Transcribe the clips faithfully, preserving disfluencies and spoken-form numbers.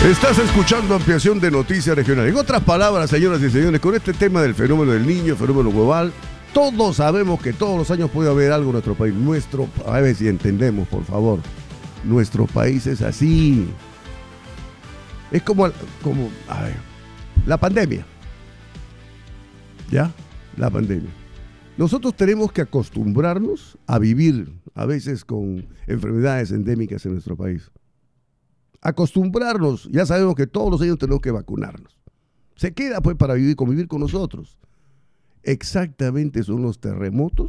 Estás escuchando Ampliación de Noticias Regionales. En otras palabras, señoras y señores, con este tema del fenómeno del Niño, el fenómeno global, todos sabemos que todos los años puede haber algo en nuestro país. Nuestro, a ver si entendemos, por favor. Nuestro país es así. Es como, como a ver, la pandemia. ¿Ya? La pandemia. Nosotros tenemos que acostumbrarnos a vivir a veces con enfermedades endémicas en nuestro país. Acostumbrarnos, ya sabemos que todos los años tenemos que vacunarnos. Se queda pues para vivir, convivir con nosotros. Exactamente son los terremotos,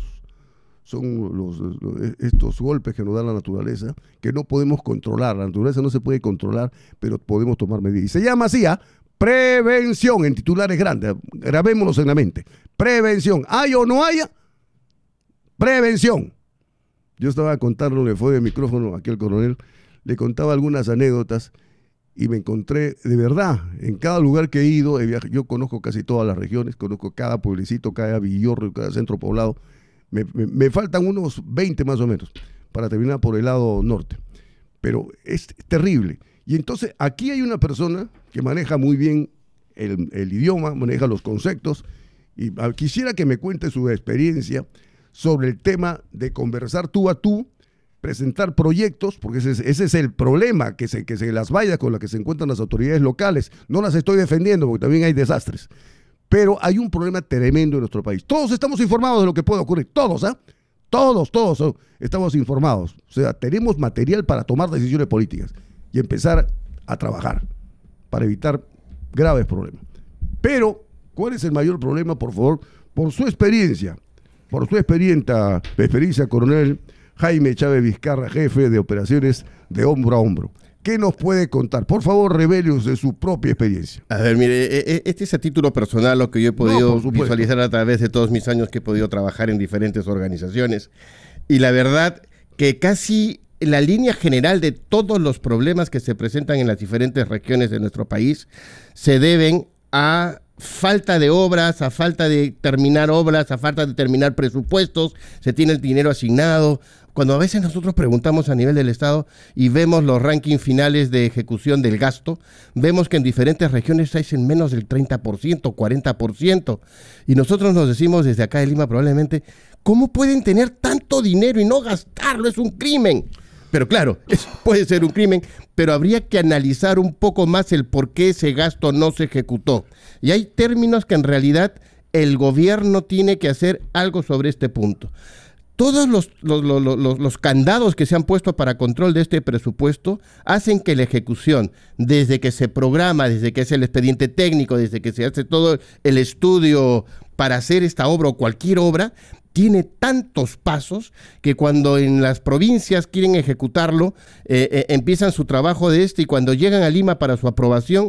son los, los, estos golpes que nos da la naturaleza, que no podemos controlar. La naturaleza no se puede controlar, pero podemos tomar medidas. Y se llama así, ¿ah? Prevención, en titulares grandes, grabémonos en la mente. Prevención, haya o no haya, prevención. Yo estaba contándole, fue de micrófono aquí al coronel, le contaba algunas anécdotas y me encontré, de verdad, en cada lugar que he ido, he viajado, yo conozco casi todas las regiones, conozco cada pueblecito, cada villorrio, cada centro poblado. Me, me, me faltan unos veinte más o menos para terminar por el lado norte. Pero es terrible. Y entonces aquí hay una persona que maneja muy bien el, el idioma, maneja los conceptos, y quisiera que me cuente su experiencia sobre el tema de conversar tú a tú, presentar proyectos, porque ese es, ese es el problema, que se, que se las vallas con las que se encuentran las autoridades locales. No las estoy defendiendo, porque también hay desastres. Pero hay un problema tremendo en nuestro país. Todos estamos informados de lo que puede ocurrir. Todos, ¿ah? ¿eh? Todos, todos oh, estamos informados. O sea, tenemos material para tomar decisiones políticas y empezar a trabajar para evitar graves problemas. Pero, ¿cuál es el mayor problema? Por favor, por su experiencia, por su experiencia, experiencia, coronel Jaime Chávez Vizcarra, jefe de operaciones de Hombro a Hombro. ¿Qué nos puede contar? Por favor, revélenos de su propia experiencia. A ver, mire, este es a título personal lo que yo he podido no, visualizar a través de todos mis años que he podido trabajar en diferentes organizaciones. Y la verdad que casi la línea general de todos los problemas que se presentan en las diferentes regiones de nuestro país se deben a falta de obras, a falta de terminar obras, a falta de terminar presupuestos, se tiene el dinero asignado. Cuando a veces nosotros preguntamos a nivel del Estado y vemos los rankings finales de ejecución del gasto, vemos que en diferentes regiones hay en menos del treinta por ciento, cuarenta por ciento. Y nosotros nos decimos desde acá de Lima probablemente, ¿cómo pueden tener tanto dinero y no gastarlo? Es un crimen. Pero claro, eso puede ser un crimen, pero habría que analizar un poco más el por qué ese gasto no se ejecutó. Y hay términos que en realidad el gobierno tiene que hacer algo sobre este punto. Todos los, los, los, los, los candados que se han puesto para control de este presupuesto hacen que la ejecución, desde que se programa, desde que es el expediente técnico, desde que se hace todo el estudio para hacer esta obra o cualquier obra, tiene tantos pasos que cuando en las provincias quieren ejecutarlo, eh, eh, empiezan su trabajo de este y cuando llegan a Lima para su aprobación,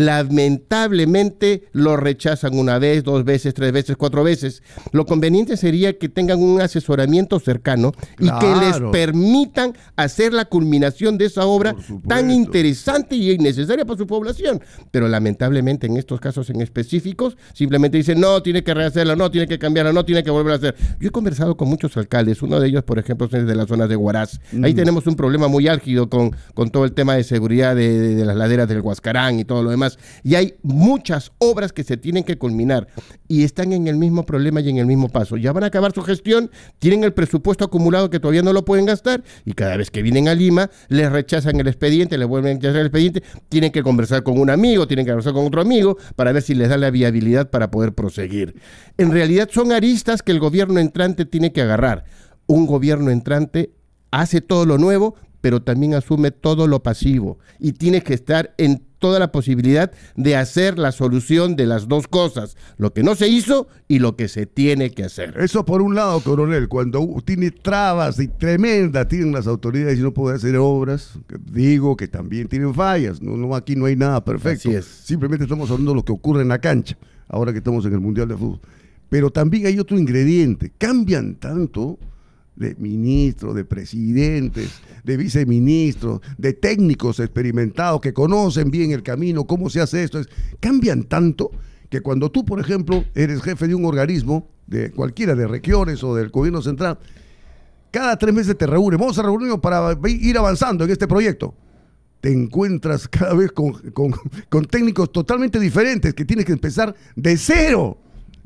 lamentablemente lo rechazan una vez, dos veces, tres veces, cuatro veces. Lo conveniente sería que tengan un asesoramiento cercano y claro, que les permitan hacer la culminación de esa obra tan interesante y necesaria para su población. Pero lamentablemente en estos casos en específicos, simplemente dicen, no, tiene que rehacerla, no, tiene que cambiarla, no, tiene que volver a hacer. Yo he conversado con muchos alcaldes, uno de ellos, por ejemplo, es de las zonas de Huaraz. Mm. Ahí tenemos un problema muy álgido con, con todo el tema de seguridad de, de, de las laderas del Huascarán y todo lo demás. Y hay muchas obras que se tienen que culminar y están en el mismo problema y en el mismo paso. Ya van a acabar su gestión, tienen el presupuesto acumulado que todavía no lo pueden gastar y cada vez que vienen a Lima les rechazan el expediente, les vuelven a rechazar el expediente, tienen que conversar con un amigo, tienen que conversar con otro amigo para ver si les da la viabilidad para poder proseguir. En realidad son aristas que el gobierno entrante tiene que agarrar. Un gobierno entrante hace todo lo nuevo, pero también asume todo lo pasivo y tiene que estar en toda la posibilidad de hacer la solución de las dos cosas, lo que no se hizo y lo que se tiene que hacer. Eso por un lado, coronel, cuando tiene trabas y tremendas tienen las autoridades y no puede hacer obras, digo que también tienen fallas, no, no, aquí no hay nada perfecto, Así es. Simplemente estamos hablando de lo que ocurre en la cancha, ahora que estamos en el Mundial de Fútbol. Pero también hay otro ingrediente, cambian tanto de ministros, de presidentes, de viceministros, de técnicos experimentados que conocen bien el camino, cómo se hace esto, es, cambian tanto que cuando tú, por ejemplo, eres jefe de un organismo, de cualquiera de regiones o del gobierno central, cada tres meses te reúnen, vamos a reunirnos para ir avanzando en este proyecto. te encuentras cada vez con, con, con técnicos totalmente diferentes que tienes que empezar de cero,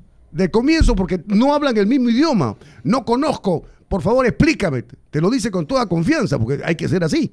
de comienzo, porque no hablan el mismo idioma. No conozco, por favor explícame. Te lo dice con toda confianza, porque hay que ser así.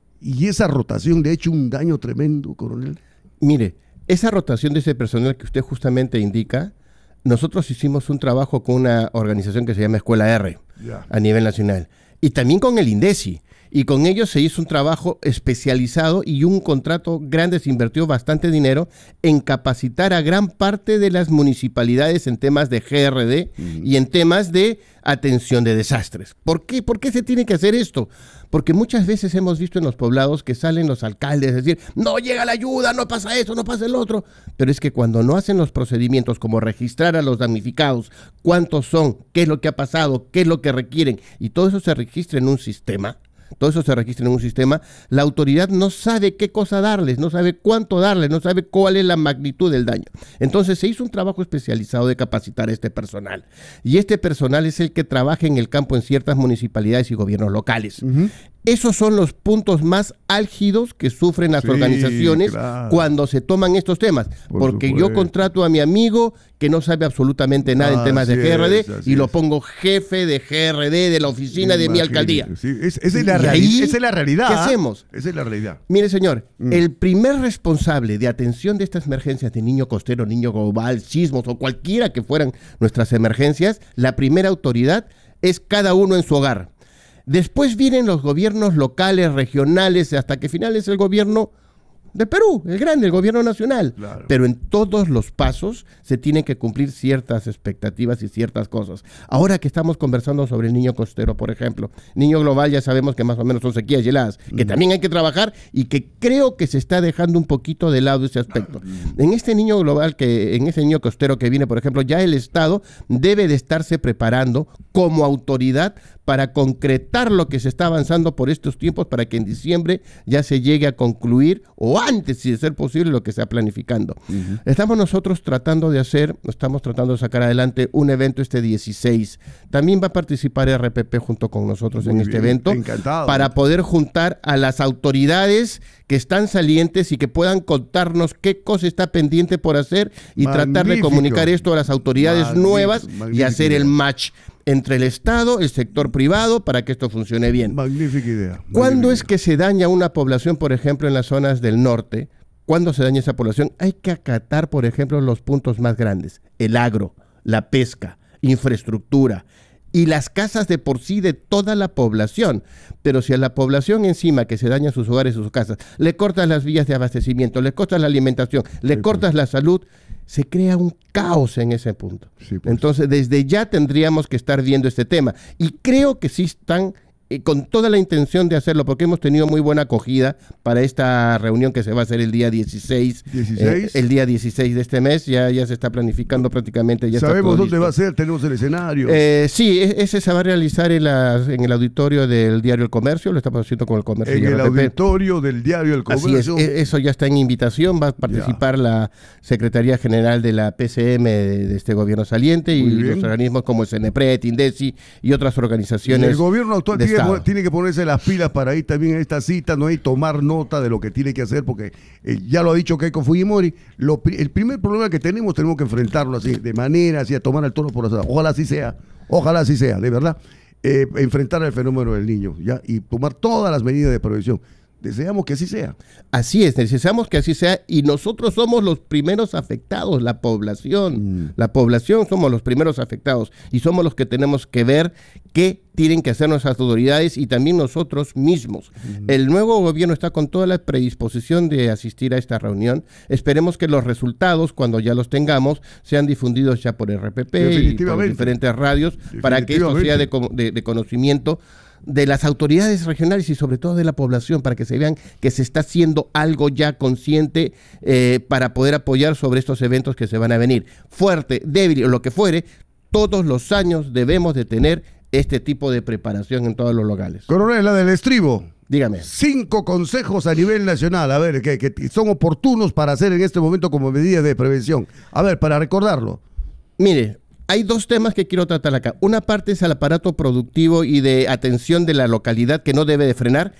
Y esa rotación le ha hecho un daño tremendo, coronel. Mire, esa rotación de ese personal que usted justamente indica, nosotros hicimos un trabajo con una organización que se llama Escuela R, yeah, a nivel nacional, y también con el INDECI. Y con ellos se hizo un trabajo especializado y un contrato grande, se invirtió bastante dinero en capacitar a gran parte de las municipalidades en temas de G R D uh-huh. y en temas de atención de desastres. ¿Por qué? ¿Por qué se tiene que hacer esto? Porque muchas veces hemos visto en los poblados que salen los alcaldes a decir, no llega la ayuda, no pasa eso, no pasa el otro. Pero es que cuando no hacen los procedimientos como registrar a los damnificados, cuántos son, qué es lo que ha pasado, qué es lo que requieren, y todo eso se registra en un sistema, todo eso se registra en un sistema, la autoridad no sabe qué cosa darles, no sabe cuánto darles, no sabe cuál es la magnitud del daño. Entonces se hizo un trabajo especializado de capacitar a este personal. Y este personal es el que trabaja en el campo en ciertas municipalidades y gobiernos locales. Uh-huh. Esos son los puntos más álgidos que sufren las sí, organizaciones claro. cuando se toman estos temas. Por porque supuesto. Yo contrato a mi amigo que no sabe absolutamente nada ah, en temas de G R D es, y lo pongo jefe de G R D de la oficina Imagínate. de mi alcaldía. Sí, es, esa, es la ahí, esa es la realidad. ¿Qué hacemos? Esa es la realidad. Mire, señor, mm. el primer responsable de atención de estas emergencias de niño costero, niño global, sismos o cualquiera que fueran nuestras emergencias, la primera autoridad es cada uno en su hogar. Después vienen los gobiernos locales, regionales, hasta que final es el gobierno del Perú, el grande, el gobierno nacional. Claro. Pero en todos los pasos se tienen que cumplir ciertas expectativas y ciertas cosas. Ahora que estamos conversando sobre el niño costero, por ejemplo, niño global ya sabemos que más o menos son sequías y heladas, que mm. también hay que trabajar y que creo que se está dejando un poquito de lado ese aspecto. Mm. En este niño global, que en ese niño costero que viene, por ejemplo, ya el Estado debe de estarse preparando como autoridad para concretar lo que se está avanzando por estos tiempos para que en diciembre ya se llegue a concluir, o antes, si de ser posible, lo que se está planificando. Uh-huh. Estamos nosotros tratando de hacer, estamos tratando de sacar adelante un evento este dieciséis. También va a participar R P P junto con nosotros Muy en este bien. evento. Encantado. Para poder juntar a las autoridades que están salientes y que puedan contarnos qué cosa está pendiente por hacer y Magnífico. tratar de comunicar esto a las autoridades Magnífico. nuevas Magnífico. y hacer el match entre el Estado, el sector privado, para que esto funcione bien. Magnífica idea. Magnífica ¿Cuándo idea. es que se daña una población, por ejemplo, en las zonas del norte? ¿Cuándo se daña esa población? Hay que acatar, por ejemplo, los puntos más grandes. El agro, la pesca, infraestructura y las casas de por sí de toda la población. Pero si a la población encima que se dañan sus hogares y sus casas, le cortas las vías de abastecimiento, le cortas la alimentación, le sí, cortas pues. la salud, se crea un caos en ese punto. Sí, pues. Entonces, desde ya tendríamos que estar viendo este tema. Y creo que sí están eh, con toda la intención de hacerlo, porque hemos tenido muy buena acogida para esta reunión que se va a hacer el día dieciséis. ¿dieciséis? Eh, el día dieciséis de este mes, ya, ya se está planificando prácticamente. Ya ¿Sabemos está dónde listo. va a ser? ¿Tenemos el escenario? Eh, sí, ese se va a realizar en, la, en el auditorio del Diario El Comercio, lo estamos haciendo con el Comercio. En el auditorio del Diario El Comercio. Así es, eso ya está en invitación, va a participar ya. la Secretaría General de la P C M de, de este gobierno saliente y los organismos como el CENEPRED, INDECI y otras organizaciones. El gobierno actual tiene, tiene que ponerse las pilas para ir también a esta cita, no hay tomar nota de lo que tiene que hacer, porque eh, ya lo ha dicho Keiko Fujimori, lo, el primer problema que tenemos, tenemos que enfrentarlo así, de manera así, a tomar el toro por las asas. Ojalá así sea, ojalá así sea, de verdad, eh, enfrentar el fenómeno del niño, ¿ya? Y tomar todas las medidas de prevención. Deseamos que así sea. Así es, deseamos que así sea y nosotros somos los primeros afectados, la población. Mm. La población somos los primeros afectados y somos los que tenemos que ver qué tienen que hacer nuestras autoridades y también nosotros mismos. Mm. El nuevo gobierno está con toda la predisposición de asistir a esta reunión. Esperemos que los resultados, cuando ya los tengamos, sean difundidos ya por R P P y por diferentes radios para que esto sea de, de, de conocimiento de las autoridades regionales y sobre todo de la población, para que se vean que se está haciendo algo ya consciente eh, para poder apoyar sobre estos eventos que se van a venir. Fuerte, débil o lo que fuere, todos los años debemos de tener este tipo de preparación en todos los locales. Coronel, la del estribo. Dígame. Cinco consejos a nivel nacional, a ver, que, que son oportunos para hacer en este momento como medida de prevención. A ver, para recordarlo. Mire, hay dos temas que quiero tratar acá. Una parte es el aparato productivo y de atención de la localidad que no debe de frenar,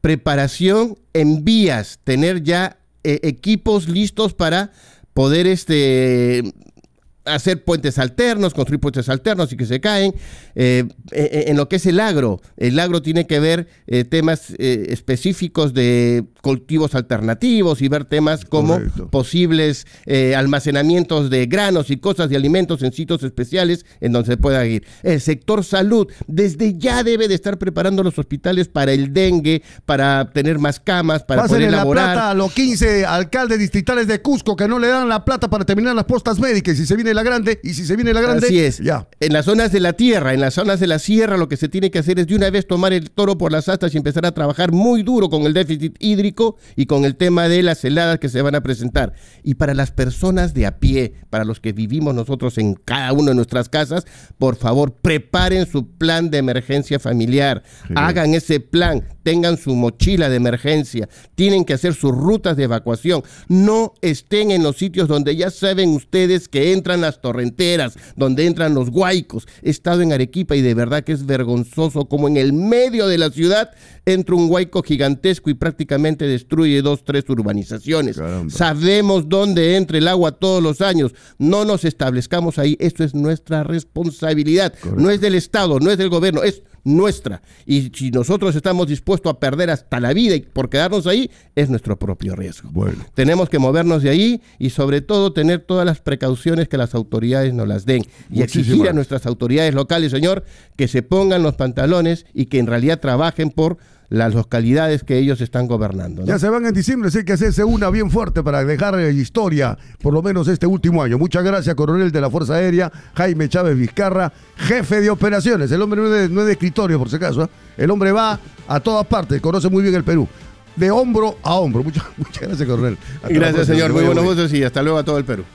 preparación en vías, tener ya eh, equipos listos para poder este hacer puentes alternos, construir puentes alternos y que se caen. Eh, eh, en lo que es el agro, el agro tiene que ver eh, temas eh, específicos de cultivos alternativos y ver temas como Correcto. posibles eh, almacenamientos de granos y cosas de alimentos en sitios especiales en donde se pueda ir. El sector salud desde ya debe de estar preparando los hospitales para el dengue, para tener más camas, para Pásenle poder elaborar. la plata a los quince alcaldes distritales de Cusco que no le dan la plata para terminar las postas médicas. Y si se viene la grande, y si se viene la grande, así es. Ya. En las zonas de la tierra, en las zonas de la sierra, lo que se tiene que hacer es de una vez tomar el toro por las astas y empezar a trabajar muy duro con el déficit hídrico y con el tema de las heladas que se van a presentar. Y para las personas de a pie, para los que vivimos nosotros en cada una de nuestras casas, por favor, preparen su plan de emergencia familiar. Sí. Hagan ese plan, tengan su mochila de emergencia, tienen que hacer sus rutas de evacuación. No estén en los sitios donde ya saben ustedes que entran las torrenteras, donde entran los huaicos. He estado en Arequipa y de verdad que es vergonzoso como en el medio de la ciudad entra un huaico gigantesco y prácticamente destruye dos, tres urbanizaciones. Caramba. Sabemos dónde entra el agua todos los años. No nos establezcamos ahí. Esto es nuestra responsabilidad. Correcto. No es del Estado, no es del gobierno, es nuestra. Y si nosotros estamos dispuestos a perder hasta la vida y por quedarnos ahí, es nuestro propio riesgo. Bueno. Tenemos que movernos de ahí y sobre todo tener todas las precauciones que las autoridades nos las den. Y Muchísimas. exigir a nuestras autoridades locales, señor, que se pongan los pantalones y que en realidad trabajen por las localidades que ellos están gobernando, ¿no? Ya se van en diciembre, hay que hacerse una bien fuerte para dejar eh, historia, por lo menos este último año. Muchas gracias, coronel de la Fuerza Aérea, Jaime Chávez Vizcarra, jefe de operaciones. El hombre no es de, no es de escritorio, por si acaso, ¿eh? El hombre va a todas partes, conoce muy bien el Perú, de hombro a hombro. Muchas, muchas gracias, coronel. Hasta gracias, señor. Muy buenos gustos y hasta luego a todo el Perú.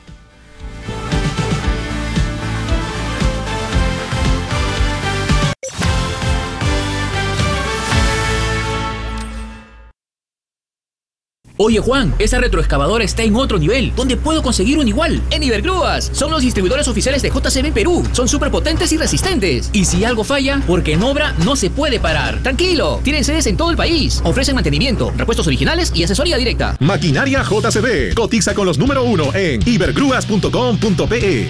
Oye Juan, esa retroexcavadora está en otro nivel. ¿Dónde puedo conseguir un igual? En Ibergrúas. Son los distribuidores oficiales de J C B Perú. Son súper potentes y resistentes. Y si algo falla, porque en obra no se puede parar. Tranquilo, tienen sedes en todo el país. Ofrecen mantenimiento, repuestos originales y asesoría directa. Maquinaria J C B. Cotiza con los número uno en ibergrúas punto com punto pe.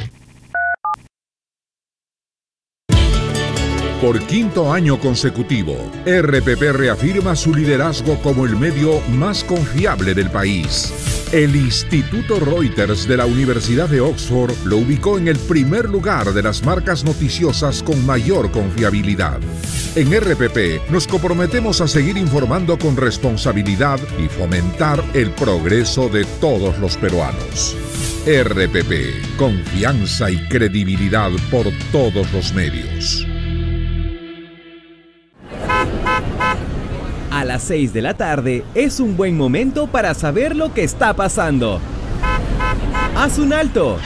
Por quinto año consecutivo, R P P reafirma su liderazgo como el medio más confiable del país. El Instituto Reuters de la Universidad de Oxford lo ubicó en el primer lugar de las marcas noticiosas con mayor confiabilidad. En R P P nos comprometemos a seguir informando con responsabilidad y fomentar el progreso de todos los peruanos. R P P, confianza y credibilidad por todos los medios. A las seis de la tarde es un buen momento para saber lo que está pasando. Haz un alto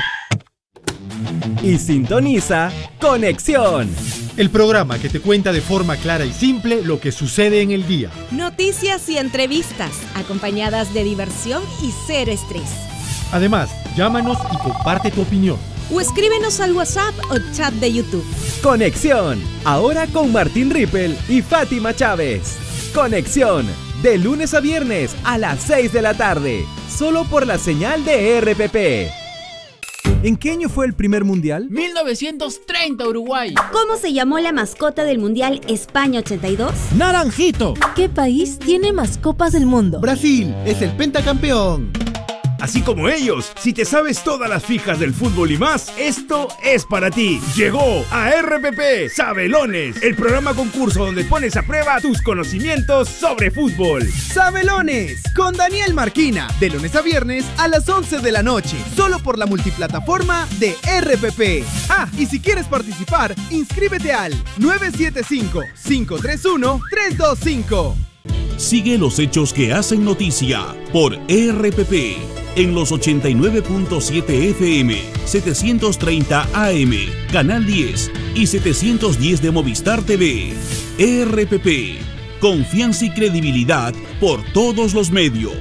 y sintoniza Conexión, el programa que te cuenta de forma clara y simple lo que sucede en el día. Noticias y entrevistas, acompañadas de diversión y cero estrés. Además, llámanos y comparte tu opinión. O escríbenos al WhatsApp o chat de YouTube. Conexión, ahora con Martín Rippel y Fátima Chávez. Conexión, de lunes a viernes a las seis de la tarde, solo por la señal de R P P. ¿En qué año fue el primer mundial? mil novecientos treinta, Uruguay. ¿Cómo se llamó la mascota del mundial España ochenta y dos? Naranjito. ¿Qué país tiene más copas del mundo? Brasil, es el pentacampeón. Así como ellos, si te sabes todas las fijas del fútbol y más, esto es para ti. Llegó a R P P Sabelones, el programa concurso donde pones a prueba tus conocimientos sobre fútbol. Sabelones, con Daniel Marquina, de lunes a viernes a las once de la noche, solo por la multiplataforma de R P P. Ah, y si quieres participar, inscríbete al nueve siete cinco, cinco tres uno, tres dos cinco. Sigue los hechos que hacen noticia por R P P en los ochenta y nueve punto siete F M, setecientos treinta A M, Canal diez y setecientos diez de Movistar T V. R P P, confianza y credibilidad por todos los medios.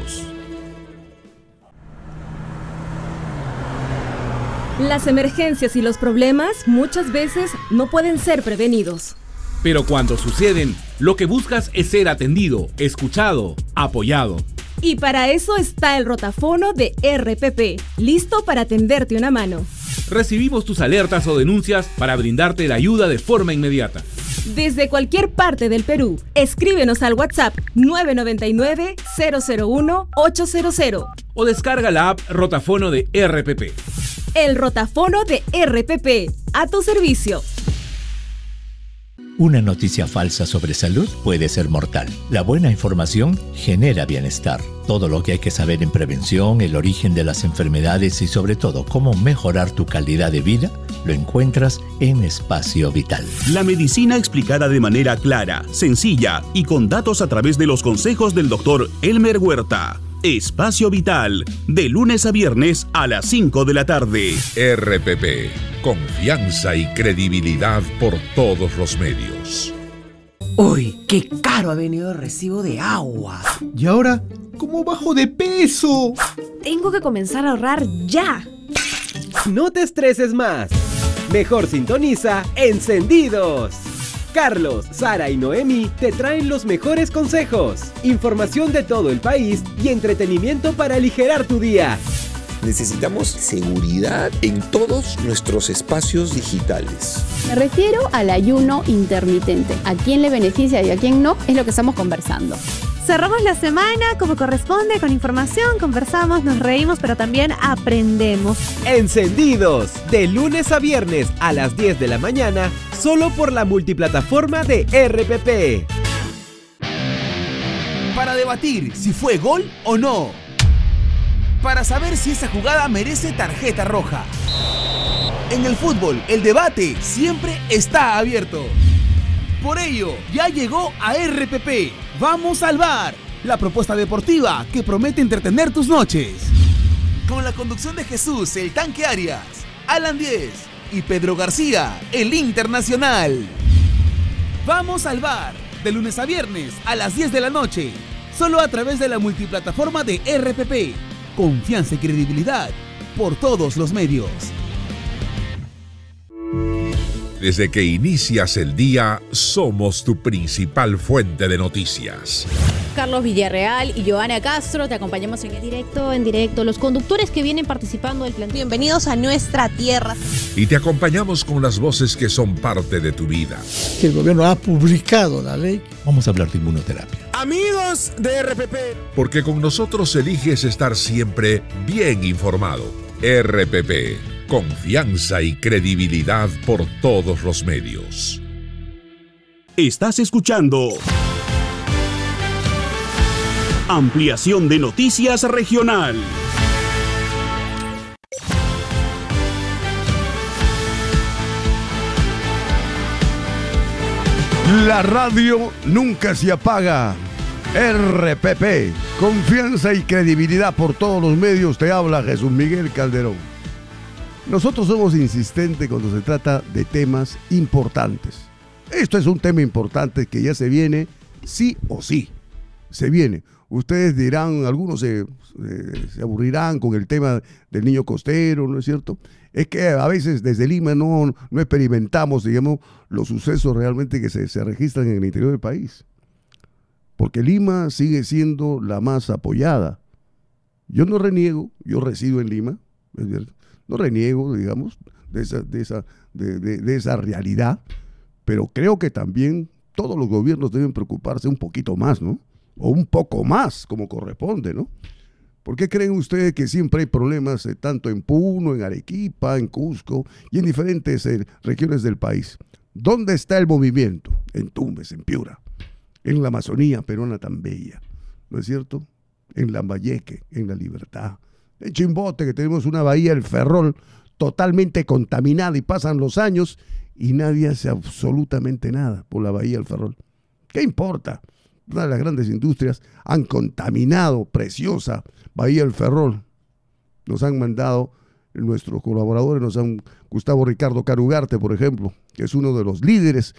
Las emergencias y los problemas muchas veces no pueden ser prevenidos. Pero cuando suceden, lo que buscas es ser atendido, escuchado, apoyado. Y para eso está el rotafono de R P P, listo para tenderte una mano. Recibimos tus alertas o denuncias para brindarte la ayuda de forma inmediata. Desde cualquier parte del Perú, escríbenos al WhatsApp nueve nueve nueve, cero cero uno, ocho cero cero. O descarga la app Rotafono de R P P. El rotafono de R P P, a tu servicio. Una noticia falsa sobre salud puede ser mortal. La buena información genera bienestar. Todo lo que hay que saber en prevención, el origen de las enfermedades y sobre todo cómo mejorar tu calidad de vida, lo encuentras en Espacio Vital. La medicina explicada de manera clara, sencilla y con datos a través de los consejos del doctor Elmer Huerta. Espacio Vital, de lunes a viernes a las cinco de la tarde. R P P, confianza y credibilidad por todos los medios. Uy, qué caro ha venido el recibo de agua. ¿Y ahora cómo bajo de peso? Tengo que comenzar a ahorrar ya. No te estreses más. Mejor sintoniza Encendidos. Carlos, Sara y Noemi te traen los mejores consejos, información de todo el país y entretenimiento para aligerar tu día. Necesitamos seguridad en todos nuestros espacios digitales. Me refiero al ayuno intermitente. ¿A quién le beneficia y a quién no? Es lo que estamos conversando. Cerramos la semana como corresponde, con información, conversamos, nos reímos, pero también aprendemos. Encendidos, de lunes a viernes a las diez de la mañana, solo por la multiplataforma de R P P. Para debatir si fue gol o no. Para saber si esa jugada merece tarjeta roja. En el fútbol, el debate siempre está abierto. Por ello, ya llegó a R P P. ¡Vamos al bar! La propuesta deportiva que promete entretener tus noches. Con la conducción de Jesús, el Tanque Arias, Alan Diez y Pedro García, el Internacional. ¡Vamos al bar! De lunes a viernes a las diez de la noche. Solo a través de la multiplataforma de R P P. Confianza y credibilidad por todos los medios. Desde que inicias el día, somos tu principal fuente de noticias. Carlos Villarreal y Joana Castro, te acompañamos en el directo, en directo, los conductores que vienen participando del plan. Bienvenidos a nuestra tierra. Y te acompañamos con las voces que son parte de tu vida. Que el gobierno ha publicado la ley. Vamos a hablar de inmunoterapia. Amigos de R P P. Porque con nosotros eliges estar siempre bien informado. R P P. Confianza y credibilidad por todos los medios. Estás escuchando Ampliación de Noticias Regional. La radio nunca se apaga. R P P, confianza y credibilidad por todos los medios. Te habla Jesús Miguel Calderón. Nosotros somos insistentes cuando se trata de temas importantes. Esto es un tema importante que ya se viene, sí o sí. Se viene. Ustedes dirán, algunos se, se, se aburrirán con el tema del niño costero, ¿no es cierto? Es que a veces desde Lima no, no experimentamos, digamos, los sucesos realmente que se, se registran en el interior del país. Porque Lima sigue siendo la más apoyada. Yo no reniego, yo resido en Lima, es cierto. No reniego, digamos, de esa, de, esa, de, de, de esa realidad, pero creo que también todos los gobiernos deben preocuparse un poquito más, ¿no? O un poco más, como corresponde, ¿no? ¿Por qué creen ustedes que siempre hay problemas eh, tanto en Puno, en Arequipa, en Cusco y en diferentes eh, regiones del país? ¿Dónde está el movimiento? En Tumbes, en Piura, en la Amazonía peruana tan bella, ¿no es cierto? En Lambayeque, en La Libertad. En Chimbote, que tenemos una bahía, el Ferrol, totalmente contaminada y pasan los años y nadie hace absolutamente nada por la bahía del Ferrol. ¿Qué importa? Una de las grandes industrias han contaminado, preciosa bahía del Ferrol. Nos han mandado, nuestros colaboradores, nos han, Gustavo Ricardo Carugarte, por ejemplo, que es uno de los líderes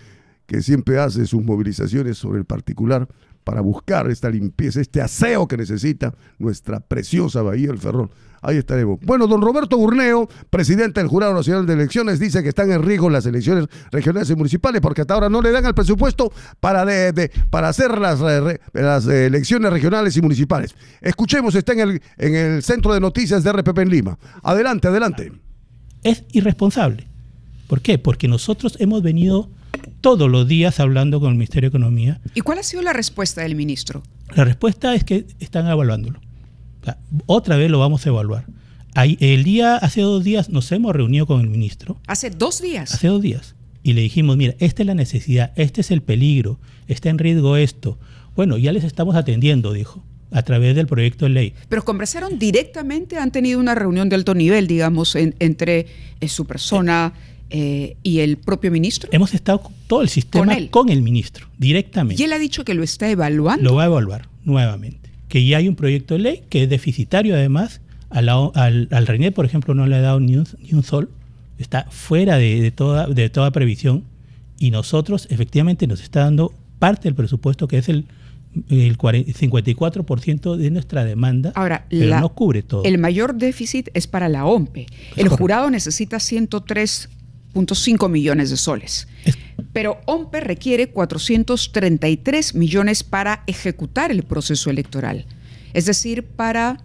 que siempre hace sus movilizaciones sobre el particular para buscar esta limpieza, este aseo que necesita nuestra preciosa Bahía del Ferrol. Ahí estaremos. Bueno, don Roberto Burneo, presidente del Jurado Nacional de Elecciones, dice que están en riesgo las elecciones regionales y municipales porque hasta ahora no le dan el presupuesto para, de, de, para hacer las, las elecciones regionales y municipales. Escuchemos, está en el, en el Centro de Noticias de R P P en Lima. Adelante, adelante. Es irresponsable. ¿Por qué? Porque nosotros hemos venido todos los días hablando con el Ministerio de Economía. ¿Y cuál ha sido la respuesta del ministro? La respuesta es que están evaluándolo. O sea, otra vez lo vamos a evaluar. Ahí, el día, hace dos días nos hemos reunido con el ministro. ¿Hace dos días? Hace dos días. Y le dijimos, mira, esta es la necesidad, este es el peligro, está en riesgo esto. Bueno, ya les estamos atendiendo, dijo, a través del proyecto de ley. Pero conversaron directamente, han tenido una reunión de alto nivel, digamos, en, entre eh, su persona eh, y el propio ministro. Hemos estado con todo el sistema con, él. con el ministro, directamente. ¿Y él ha dicho que lo está evaluando? Lo va a evaluar nuevamente. Que ya hay un proyecto de ley que es deficitario además, a la, al, al RENIEC, por ejemplo, no le ha dado ni un, ni un sol, está fuera de, de, toda, de toda previsión, y nosotros efectivamente nos está dando parte del presupuesto que es el, el cincuenta y cuatro por ciento de nuestra demanda. Ahora, pero la, no cubre todo. El mayor déficit es para la O M P E. El Correcto. jurado necesita ciento tres punto cinco millones de soles. Es, pero O M P E requiere cuatrocientos treinta y tres millones para ejecutar el proceso electoral. Es decir, para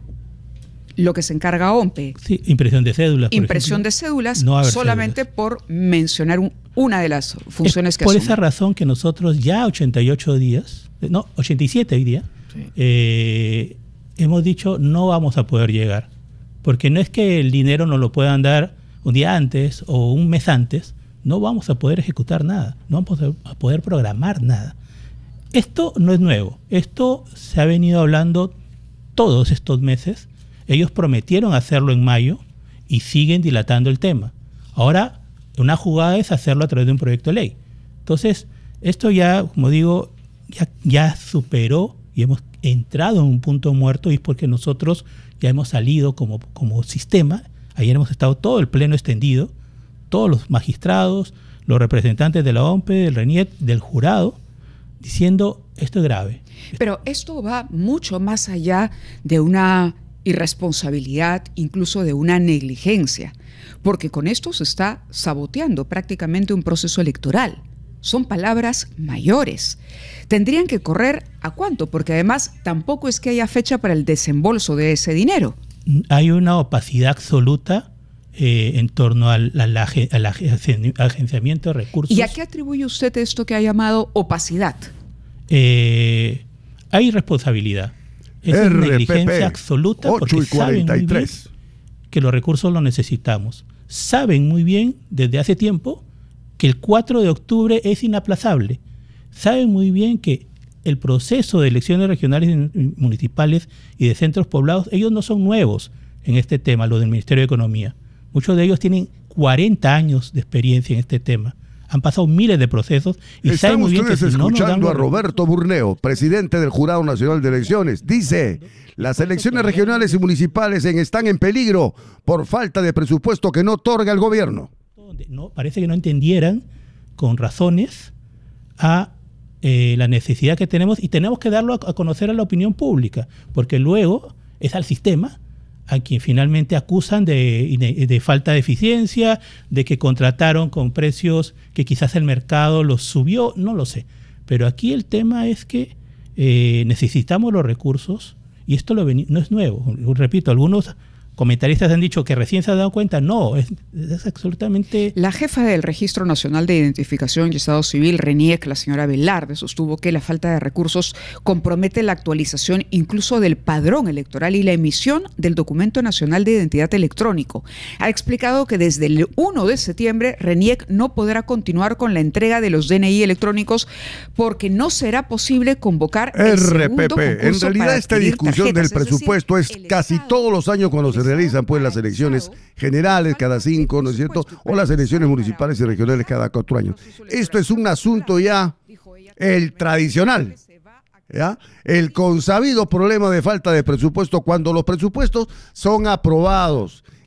lo que se encarga O M P E. Sí, impresión de cédulas. Impresión ejemplo, de cédulas, no solamente cédulas. Por mencionar un, una de las funciones es que por asume. esa razón que nosotros ya ochenta y ocho días, no, ochenta y siete hoy día, sí. eh, hemos dicho no vamos a poder llegar. Porque no es que el dinero nos lo puedan dar un día antes o un mes antes, no vamos a poder ejecutar nada, no vamos a poder programar nada. Esto no es nuevo, esto se ha venido hablando todos estos meses. Ellos prometieron hacerlo en mayo y siguen dilatando el tema. Ahora, una jugada es hacerlo a través de un proyecto de ley. Entonces, esto ya, como digo, ya, ya superó y hemos entrado en un punto muerto, y es porque nosotros ya hemos salido como, como sistema. Ayer hemos estado todo el pleno extendido, todos los magistrados, los representantes de la O M P E, del RENIEC, del jurado, diciendo esto es grave. Pero esto va mucho más allá de una irresponsabilidad, incluso de una negligencia, porque con esto se está saboteando prácticamente un proceso electoral. Son palabras mayores. Tendrían que correr ¿a cuánto? Porque además tampoco es que haya fecha para el desembolso de ese dinero. Hay una opacidad absoluta eh, en torno al, al, al agenciamiento de recursos. ¿Y a qué atribuye usted esto que ha llamado opacidad? Eh, hay responsabilidad. Es R P P, negligencia absoluta porque saben muy bien que los recursos los necesitamos. Saben muy bien desde hace tiempo que el cuatro de octubre es inaplazable. Saben muy bien que el proceso de elecciones regionales y municipales y de centros poblados, ellos no son nuevos en este tema, lo del Ministerio de Economía. Muchos de ellos tienen cuarenta años de experiencia en este tema. Han pasado miles de procesos y Están saben muy bien que ustedes si no nos dan escuchando los... a Roberto Burneo, presidente del Jurado Nacional de Elecciones. Dice, las elecciones regionales y municipales en, están en peligro por falta de presupuesto que no otorga el gobierno. No, parece que no entendieran con razones a eh, la necesidad que tenemos, y tenemos que darlo a, a conocer a la opinión pública, porque luego es al sistema a quien finalmente acusan de, de, de falta de eficiencia, de que contrataron con precios que quizás el mercado los subió, no lo sé. Pero aquí el tema es que eh, necesitamos los recursos, y esto lo no es nuevo. Repito, algunos comentaristas han dicho que recién se han dado cuenta. No, es, es absolutamente... La jefa del Registro Nacional de Identificación y Estado Civil, RENIEC, la señora Velarde, sostuvo que la falta de recursos compromete la actualización incluso del padrón electoral y la emisión del Documento Nacional de Identidad Electrónico. Ha explicado que desde el primero de septiembre RENIEC no podrá continuar con la entrega de los D N I electrónicos porque no será posible convocar el R P P. segundo concurso En realidad para esta adquirir discusión tarjetas. del presupuesto es, decir, es casi Estado, todos los años cuando se realizan pues las elecciones generales cada cinco, ¿no es cierto? O las elecciones municipales y regionales cada cuatro años. Esto es un asunto ya el tradicional, ¿ya? El consabido problema de falta de presupuesto cuando los presupuestos son aprobados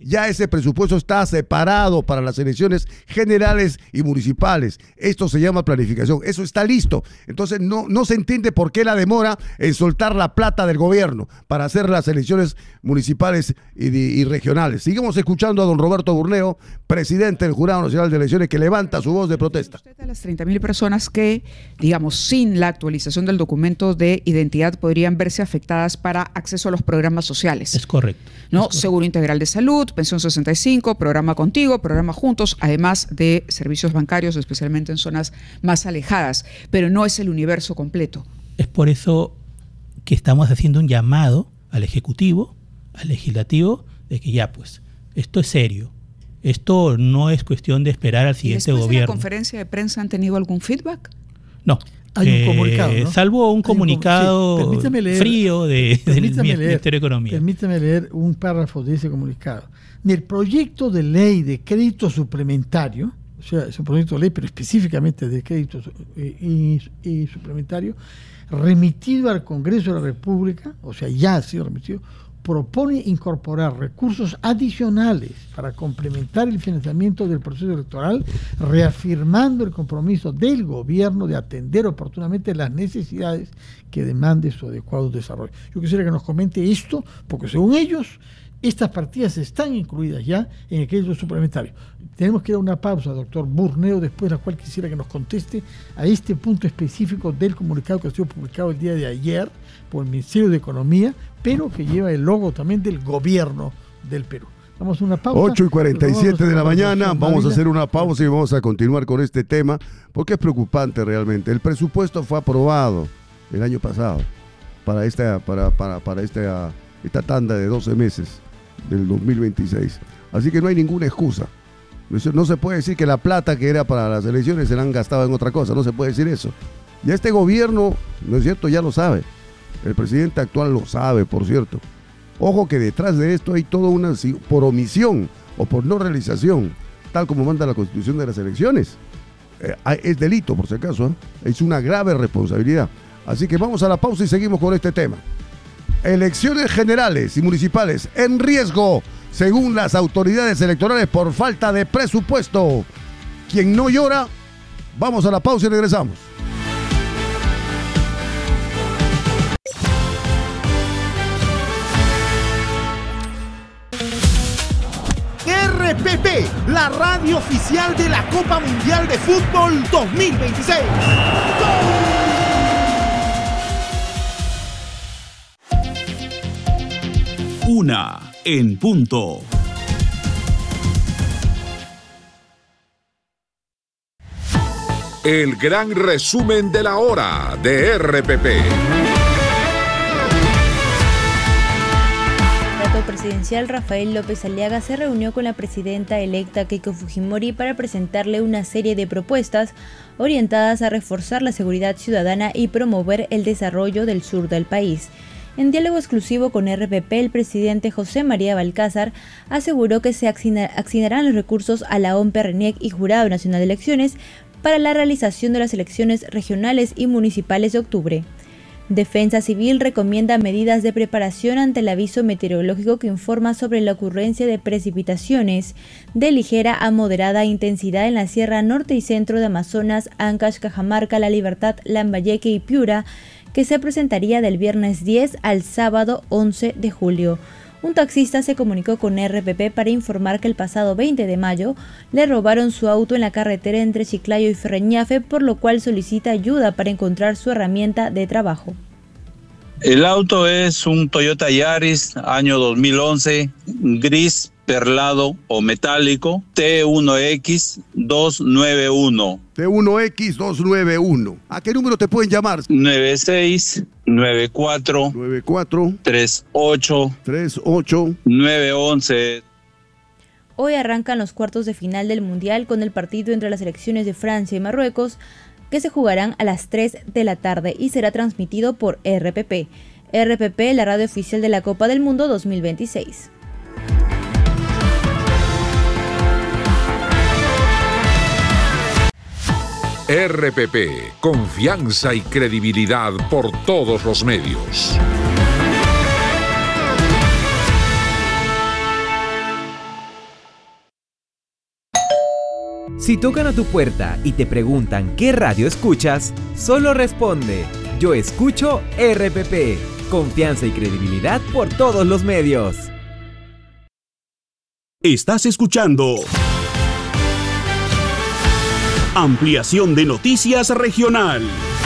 Ya ese presupuesto está separado para las elecciones generales y municipales. Esto se llama planificación. Eso está listo. Entonces no, no se entiende por qué la demora en soltar la plata del gobierno para hacer las elecciones municipales y, y regionales. Sigamos escuchando a don Roberto Burneo, presidente del Jurado Nacional de Elecciones, que levanta su voz de protesta. De las treinta mil personas que, digamos, sin la actualización del documento de identidad podrían verse afectadas para acceso a los programas sociales. Es correcto. ¿No? Es correcto. Seguro Integral de Salud, Pensión sesenta y cinco, Programa Contigo, Programa Juntos, además de servicios bancarios, especialmente en zonas más alejadas. Pero no es el universo completo. Es por eso que estamos haciendo un llamado al Ejecutivo, al Legislativo, de que ya pues, esto es serio. Esto no es cuestión de esperar al siguiente ¿Y después gobierno. de la conferencia de prensa han tenido algún feedback? No. Hay eh, un comunicado, ¿no? Salvo un Hay comunicado un com- sí, permítame leer, frío de, del permítame Ministerio leer, de Economía. Permítame leer un párrafo de ese comunicado. Ni el proyecto de ley de crédito suplementario, o sea, es un proyecto de ley, pero específicamente de crédito eh, y, y suplementario, remitido al Congreso de la República, o sea, ya ha sido remitido, propone incorporar recursos adicionales para complementar el financiamiento del proceso electoral, reafirmando el compromiso del gobierno de atender oportunamente las necesidades que demande su adecuado desarrollo. Yo quisiera que nos comente esto, porque según ellos, estas partidas están incluidas ya en el crédito suplementario. Tenemos que ir a una pausa, doctor Burneo, después de la cual quisiera que nos conteste a este punto específico del comunicado que ha sido publicado el día de ayer por el Ministerio de Economía, pero que lleva el logo también del gobierno del Perú. Vamos a una pausa. ocho y cuarenta y siete de la mañana, vamos a hacer una pausa y vamos a continuar con este tema, porque es preocupante realmente. El presupuesto fue aprobado el año pasado para esta, para, para, para esta, esta tanda de doce meses del dos mil veintiséis. Así que no hay ninguna excusa. No se puede decir que la plata que era para las elecciones se la han gastado en otra cosa, no se puede decir eso. Ya este gobierno, ¿no es cierto?, ya lo sabe. El presidente actual lo sabe, por cierto. Ojo que detrás de esto hay toda una, por omisión o por no realización, tal como manda la Constitución de las elecciones. Eh, es delito, por si acaso, ¿eh? Es una grave responsabilidad. Así que vamos a la pausa y seguimos con este tema. Elecciones generales y municipales en riesgo, según las autoridades electorales, por falta de presupuesto. Quien no llora, vamos a la pausa y regresamos. R P P, la radio oficial de la Copa Mundial de Fútbol dos mil veintiséis. Una en punto. El gran resumen de la hora de R P P. El candidato presidencial Rafael López Aliaga se reunió con la presidenta electa Keiko Fujimori para presentarle una serie de propuestas orientadas a reforzar la seguridad ciudadana y promover el desarrollo del sur del país. En diálogo exclusivo con R P P, el presidente José María Balcázar aseguró que se asignarán los recursos a la O M P, RENIEC y Jurado Nacional de Elecciones para la realización de las elecciones regionales y municipales de octubre. Defensa Civil recomienda medidas de preparación ante el aviso meteorológico que informa sobre la ocurrencia de precipitaciones de ligera a moderada intensidad en la Sierra Norte y Centro de Amazonas, Ancash, Cajamarca, La Libertad, Lambayeque y Piura, que se presentaría del viernes diez al sábado once de julio. Un taxista se comunicó con R P P para informar que el pasado veinte de mayo le robaron su auto en la carretera entre Chiclayo y Ferreñafe, por lo cual solicita ayuda para encontrar su herramienta de trabajo. El auto es un Toyota Yaris año dos mil once, gris perlado o metálico, T uno X dos nueve uno. T uno X dos nueve uno. ¿A qué número te pueden llamar? nueve seis nueve cuatro nueve cuatro tres ocho tres ocho nueve once. Hoy arrancan los cuartos de final del Mundial con el partido entre las selecciones de Francia y Marruecos, que se jugarán a las tres de la tarde y será transmitido por R P P. R P P, la radio oficial de la Copa del Mundo dos mil veintiséis. R P P, confianza y credibilidad por todos los medios. Si tocan a tu puerta y te preguntan qué radio escuchas, solo responde: yo escucho R P P. Confianza y credibilidad por todos los medios. Estás escuchando Ampliación de Noticias Regional.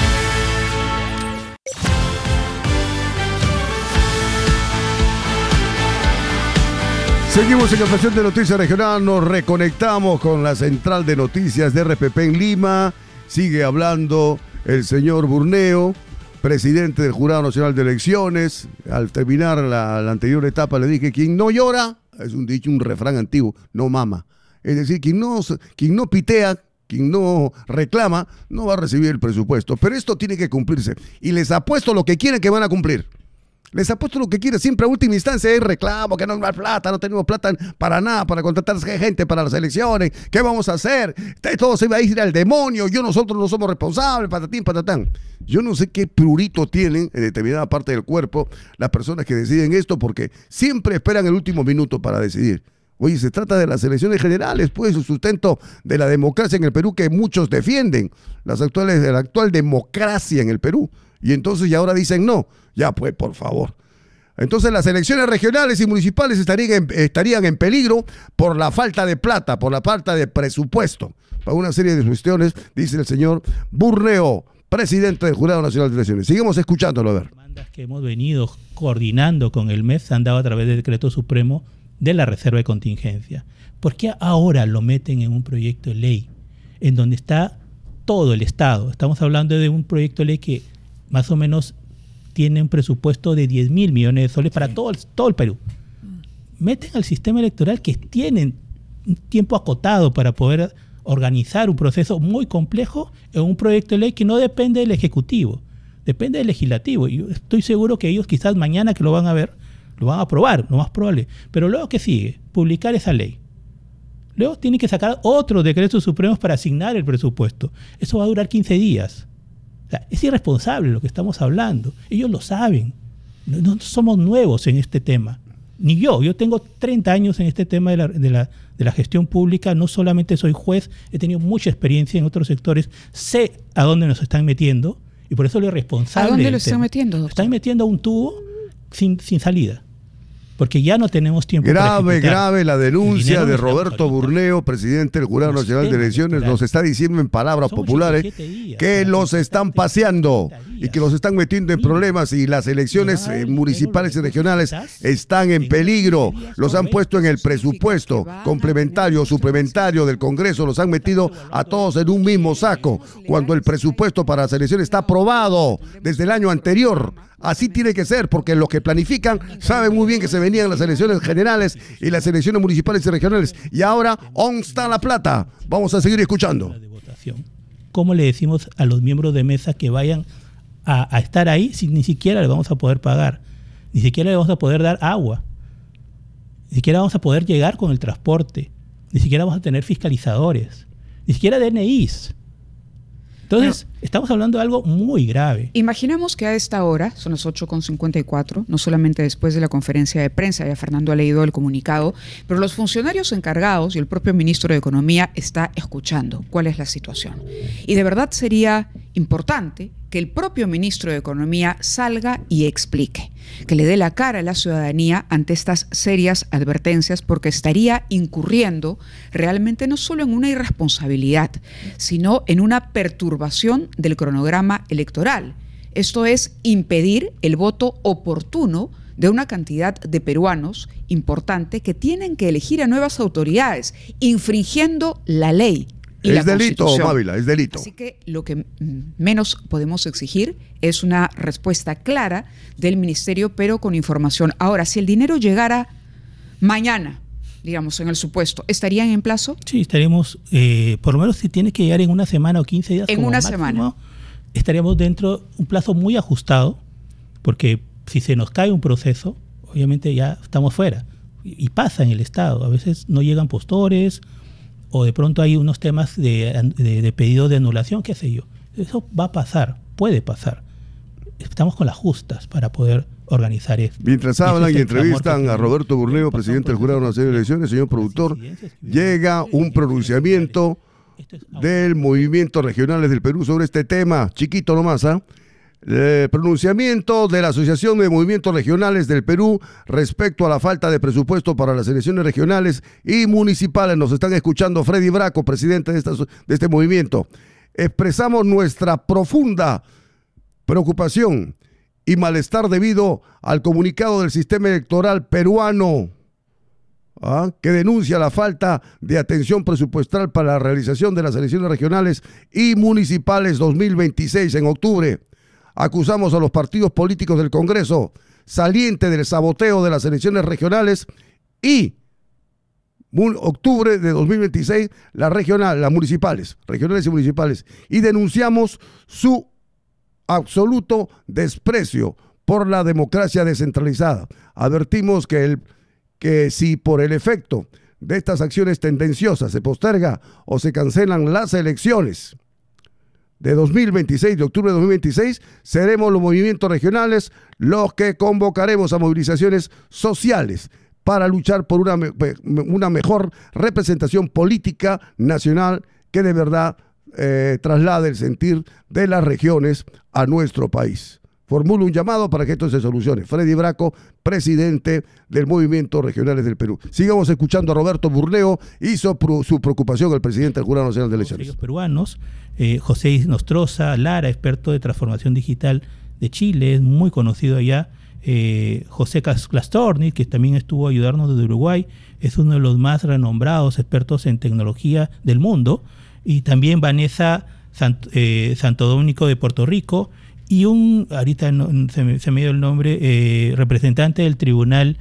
Seguimos en Ampliación de Noticias Regional, nos reconectamos con la central de noticias de R P P en Lima. Sigue hablando el señor Burneo, presidente del Jurado Nacional de Elecciones. Al terminar la, la anterior etapa le dije: quien no llora, es un dicho, un refrán antiguo, no mama. Es decir, quien no, quien no pitea, quien no reclama, no va a recibir el presupuesto. Pero esto tiene que cumplirse. Y les apuesto lo que quieren que van a cumplir. Les apuesto lo que quieren. Siempre a última instancia es reclamo, que no hay plata, no tenemos plata para nada, para contratar gente para las elecciones. ¿Qué vamos a hacer? Todo se va a ir al demonio. Yo, nosotros no somos responsables, patatín, patatán. Yo no sé qué prurito tienen en determinada parte del cuerpo las personas que deciden esto, porque siempre esperan el último minuto para decidir. Oye, se trata de las elecciones generales, pues, el sustento de la democracia en el Perú que muchos defienden, las actuales, la actual democracia en el Perú. Y entonces ya ahora dicen no. Ya pues, por favor. Entonces las elecciones regionales y municipales estarían en, estarían en peligro por la falta de plata, por la falta de presupuesto. Para una serie de cuestiones, dice el señor Burneo, presidente del Jurado Nacional de Elecciones. Seguimos escuchándolo, a ver. Las demandas que hemos venido coordinando con el M E S se han dado a través del decreto supremo de la reserva de contingencia. ¿Por qué ahora lo meten en un proyecto de ley en donde está todo el Estado? Estamos hablando de un proyecto de ley que más o menos tiene un presupuesto de diez mil millones de soles para sí. todo, el, todo el Perú. Meten al sistema electoral que tienen un tiempo acotado para poder organizar un proceso muy complejo en un proyecto de ley que no depende del Ejecutivo, depende del Legislativo. Y yo estoy seguro que ellos quizás mañana que lo van a ver, lo van a aprobar, lo más probable. Pero luego, ¿qué sigue? Publicar esa ley. Luego tienen que sacar otros decretos supremos para asignar el presupuesto. Eso va a durar quince días. O sea, es irresponsable lo que estamos hablando. Ellos lo saben. No, no somos nuevos en este tema. Ni yo. Yo tengo treinta años en este tema de la, de, la, de la gestión pública. No solamente soy juez, he tenido mucha experiencia en otros sectores. Sé a dónde nos están metiendo y por eso lo irresponsable. ¿A dónde lo están metiendo, doctor? Están metiendo a un tubo sin, sin salida. Porque ya no tenemos tiempo grave, para grave la denuncia de Roberto Burneo, presidente del Jurado Nacional de Elecciones. Nos está diciendo en palabras populares que los están paseando y que los están metiendo en problemas y las elecciones eh, municipales y regionales están en peligro. Los han puesto en el presupuesto complementario, suplementario del Congreso, los han metido a todos en un mismo saco, cuando el presupuesto para las elecciones está aprobado desde el año anterior. Así tiene que ser, porque los que planifican saben muy bien que se venían las elecciones generales y las elecciones municipales y regionales. Y ahora, ¿dónde está la plata? Vamos a seguir escuchando. ¿Cómo le decimos a los miembros de mesa que vayan a, a estar ahí si ni siquiera le vamos a poder pagar? Ni siquiera le vamos a poder dar agua. Ni siquiera vamos a poder llegar con el transporte. Ni siquiera vamos a tener fiscalizadores. Ni siquiera D N Is. Entonces, bueno, estamos hablando de algo muy grave. Imaginemos que a esta hora, son las ocho con cincuenta y cuatro, no solamente después de la conferencia de prensa, ya Fernando ha leído el comunicado, pero los funcionarios encargados y el propio ministro de Economía está escuchando cuál es la situación. Y de verdad sería importante que el propio ministro de Economía salga y explique, que le dé la cara a la ciudadanía ante estas serias advertencias, porque estaría incurriendo realmente no solo en una irresponsabilidad, sino en una perturbación del cronograma electoral. Esto es impedir el voto oportuno de una cantidad de peruanos importante que tienen que elegir a nuevas autoridades, infringiendo la ley. Es delito, Mávila, es delito. Así que lo que menos podemos exigir es una respuesta clara del ministerio, pero con información. Ahora, si el dinero llegara mañana, digamos, en el supuesto, ¿estarían en plazo? Sí, estaríamos, eh, por lo menos si tiene que llegar en una semana o quince días. En como una máximo, semana. Estaríamos dentro de un plazo muy ajustado, porque si se nos cae un proceso, obviamente ya estamos fuera. Y, y pasa en el Estado. A veces no llegan postores, o de pronto hay unos temas de, de, de pedido de anulación, qué sé yo. Eso va a pasar, puede pasar. Estamos con las justas para poder organizar esto. Mientras hablan y entrevistan a Roberto Burneo, presidente del Jurado Nacional de Elecciones, señor productor, llega un pronunciamiento del Movimiento Regionales del Perú sobre este tema, chiquito nomás, ¿ah? ¿eh? El pronunciamiento de la Asociación de Movimientos Regionales del Perú respecto a la falta de presupuesto para las elecciones regionales y municipales. Nos están escuchando Freddy Braco, presidente de, esta, de este movimiento. Expresamos nuestra profunda preocupación y malestar debido al comunicado del sistema electoral peruano, ¿ah? que denuncia la falta de atención presupuestal para la realización de las elecciones regionales y municipales dos mil veintiséis en octubre. Acusamos a los partidos políticos del Congreso saliente del saboteo de las elecciones regionales y octubre de dos mil veintiséis, las regionales, las municipales, regionales y municipales, y denunciamos su absoluto desprecio por la democracia descentralizada. Advertimos que, el, que si por el efecto de estas acciones tendenciosas se posterga o se cancelan las elecciones de dos mil veintiséis, de octubre de dos mil veintiséis, seremos los movimientos regionales los que convocaremos a movilizaciones sociales para luchar por una, una mejor representación política nacional que de verdad eh, traslade el sentir de las regiones a nuestro país. Formulo un llamado para que esto se solucione. Freddy Braco, presidente del Movimiento Regionales del Perú. Sigamos escuchando a Roberto Burneo y su, su preocupación al presidente del Jurado Nacional de Elecciones. Los peruanos, eh, José Nostroza Lara, experto de transformación digital de Chile, es muy conocido allá. Eh, José Clastorni, que también estuvo a ayudarnos desde Uruguay, es uno de los más renombrados expertos en tecnología del mundo. Y también Vanessa Sant, eh, Santo Domingo de Puerto Rico, y un, ahorita no, se, me, se me dio el nombre, eh, representante del Tribunal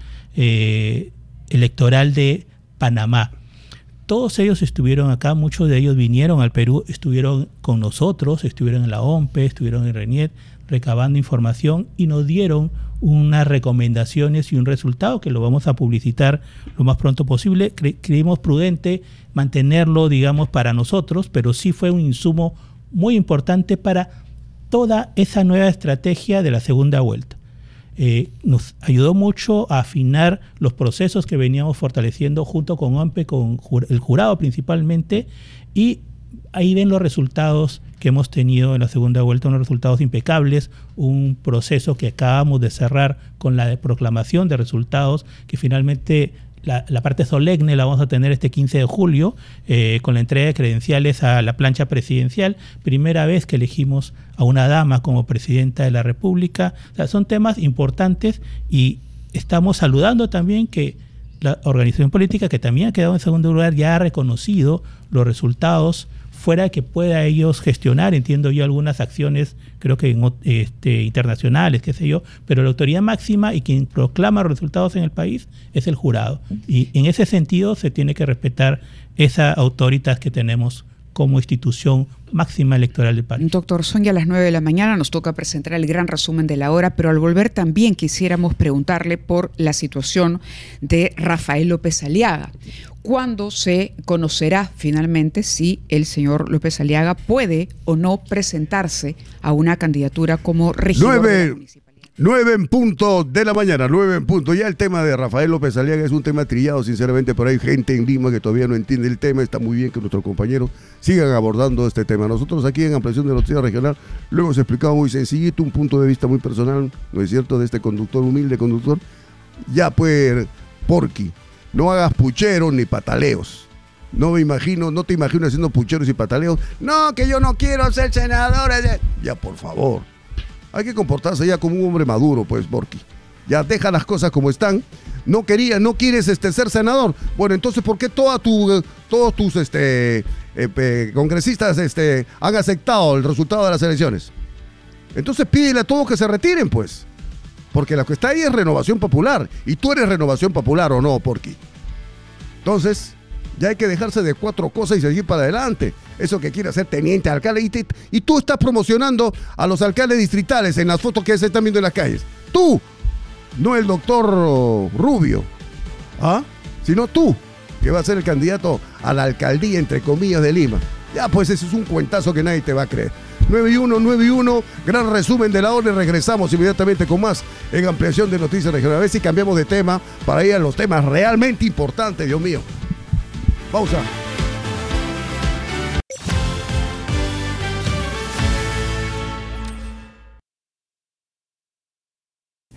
eh, Electoral de Panamá. Todos ellos estuvieron acá, muchos de ellos vinieron al Perú, estuvieron con nosotros, estuvieron en la O M P E, estuvieron en RENIET, recabando información y nos dieron unas recomendaciones y un resultado que lo vamos a publicitar lo más pronto posible. Cre- creímos prudente mantenerlo, digamos, para nosotros, pero sí fue un insumo muy importante para toda esa nueva estrategia de la segunda vuelta. Eh, nos ayudó mucho a afinar los procesos que veníamos fortaleciendo junto con O M P E, con jur- el jurado principalmente, y ahí ven los resultados que hemos tenido en la segunda vuelta, unos resultados impecables, un proceso que acabamos de cerrar con la proclamación de resultados, que finalmente la, la parte solemne la vamos a tener este quince de julio, eh, con la entrega de credenciales a la plancha presidencial, primera vez que elegimos a una dama como presidenta de la República. O sea, son temas importantes y estamos saludando también que la organización política, que también ha quedado en segundo lugar, ya ha reconocido los resultados, fuera que pueda ellos gestionar, entiendo yo, algunas acciones, creo que en, este, internacionales, qué sé yo, pero la autoridad máxima y quien proclama los resultados en el país es el jurado. Y en ese sentido se tiene que respetar esa autoridad que tenemos como institución máxima electoral del país. Doctor, son ya las nueve de la mañana, nos toca presentar el gran resumen de la hora, pero al volver también quisiéramos preguntarle por la situación de Rafael López Aliaga. ¿Cuándo se conocerá finalmente si el señor López Aliaga puede o no presentarse a una candidatura como regidor Nueve. de la municipalidad? Nueve en punto de la mañana, nueve en punto. Ya el tema de Rafael López Aliaga es un tema trillado, sinceramente, pero hay gente en Lima que todavía no entiende el tema. Está muy bien que nuestros compañeros sigan abordando este tema. Nosotros aquí en Ampliación de Noticias Regional lo hemos explicado muy sencillito, un punto de vista muy personal, ¿no es cierto?, de este conductor, humilde conductor. Ya pues, Porky, no hagas pucheros ni pataleos. No me imagino, no te imagino haciendo pucheros y pataleos. No, que yo no quiero ser senador. Ya, por favor. Hay que comportarse ya como un hombre maduro, pues, Borky. Ya deja las cosas como están. No querías, no quieres este, ser senador. Bueno, entonces, ¿por qué toda tu, todos tus este, eh, eh, congresistas este, han aceptado el resultado de las elecciones? Entonces pídele a todos que se retiren, pues. Porque lo que está ahí es Renovación Popular. Y tú eres Renovación Popular, ¿o no, Porky? Entonces, ya hay que dejarse de cuatro cosas y seguir para adelante. Eso que quiere hacer teniente alcalde. Y, te, y tú estás promocionando a los alcaldes distritales en las fotos que se están viendo en las calles. Tú, no el doctor Rubio, ¿ah? Sino tú, que va a ser el candidato a la alcaldía, entre comillas, de Lima. Ya, pues eso es un cuentazo que nadie te va a creer. nueve y uno, nueve y uno, gran resumen de la hora y regresamos inmediatamente con más en Ampliación de Noticias Regionales. A ver si cambiamos de tema para ir a los temas realmente importantes, Dios mío. Pausa.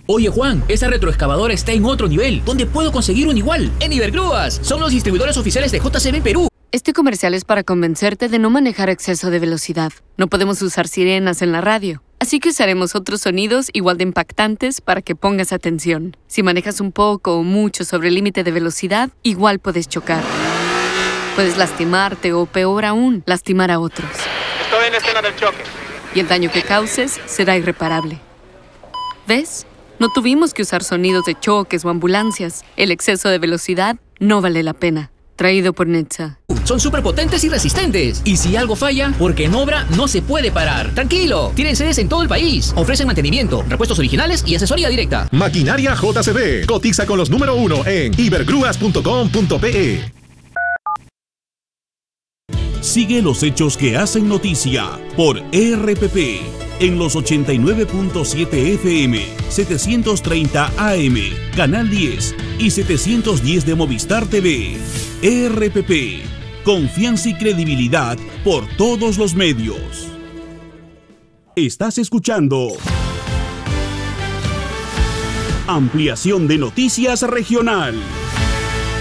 Oye Juan, esa retroexcavadora está en otro nivel. ¿Dónde puedo conseguir un igual? En Ibergrúas. Son los distribuidores oficiales de J C B Perú. Este comercial es para convencerte de no manejar exceso de velocidad. No podemos usar sirenas en la radio, así que usaremos otros sonidos igual de impactantes para que pongas atención. Si manejas un poco o mucho sobre el límite de velocidad, igual puedes chocar. Puedes lastimarte o, peor aún, lastimar a otros. Estoy en la escena del choque. Y el daño que causes será irreparable. ¿Ves? No tuvimos que usar sonidos de choques o ambulancias. El exceso de velocidad no vale la pena. Traído por Netza. Son súper potentes y resistentes. Y si algo falla, porque en obra no se puede parar. Tranquilo, tienen sedes en todo el país. Ofrecen mantenimiento, repuestos originales y asesoría directa. Maquinaria J C B. Cotiza con los número uno en ibergrúas punto com punto pe. Sigue los hechos que hacen noticia por E R P P en los ochenta y nueve punto siete F M, setecientos treinta A M, Canal diez y setecientos diez de Movistar T V. E R P P, confianza y credibilidad por todos los medios. Estás escuchando Ampliación de Noticias Regional.